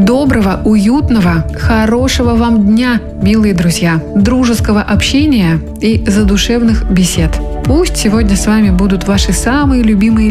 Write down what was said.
Доброго, уютного, хорошего вам дня, милые друзья, дружеского общения и задушевных бесед. Пусть сегодня с вами будут ваши самые любимые